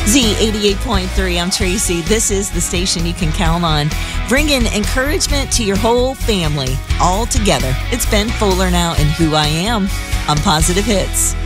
Z88.3, I'm Tracy. This is the station you can count on, bringing encouragement to your whole family, all together. It's Ben Fuller now and Who I Am on Positive Hits.